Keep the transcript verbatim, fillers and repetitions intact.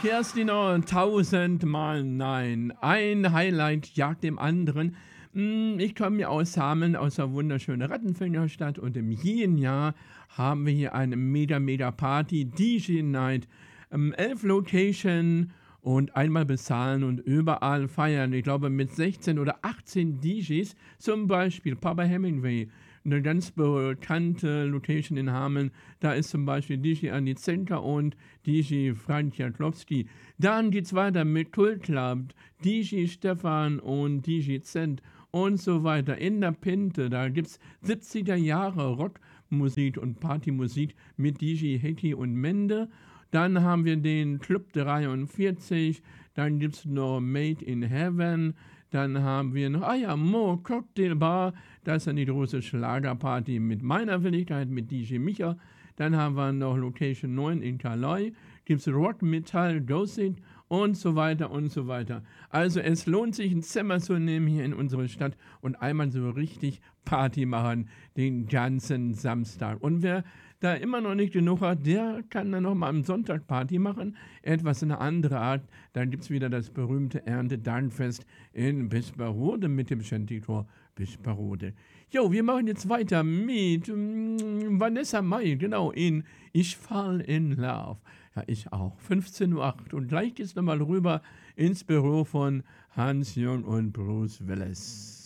Kerstin, tausendmal nein. Ein Highlight jagt dem anderen. Hm, ich komme ja aus Hameln, aus der wunderschönen Rattenfängerstadt, und im jeden Jahr haben wir hier eine mega, mega Party, D J Night, ähm, elf Location und einmal bezahlen und überall feiern. Ich glaube mit sechzehn oder achtzehn D Js, zum Beispiel Papa Hemingway, eine ganz bekannte Location in Hameln. Da ist zum Beispiel D J Andi Zenker und D J Frank Jaklowski. Dann geht's weiter mit Cult Club, D J Stefan und D J Zent und so weiter. In der Pinte, da gibt's siebziger Jahre Rockmusik und Partymusik mit D J Heki und Mende. Dann haben wir den Club dreiundvierzig, dann gibt's noch Made in Heaven, dann haben wir noch, ah ja, Mo Cocktail Bar, das ist dann die große Schlagerparty mit meiner Willigkeit, mit D J Micha. Dann haben wir noch Location neun in Calais, gibt's Rock, Metall, Ghosting und so weiter und so weiter. Also es lohnt sich, ein Zimmer zu nehmen hier in unsere Stadt und einmal so richtig Party machen den ganzen Samstag. Und wer da immer noch nicht genug hat, der kann dann noch mal am Sonntag Party machen. Etwas in einer anderen Art. Dann gibt es wieder das berühmte Erntedankfest in Bisperode mit dem Shantychor Bisperode. Jo, wir machen jetzt weiter mit mm, Vanessa Mai, genau, in Ich fall in Love. Ja, ich auch. fünfzehn Uhr acht. Und gleich geht's nochmal rüber ins Büro von Hans-Jürgen und Bruce Willis.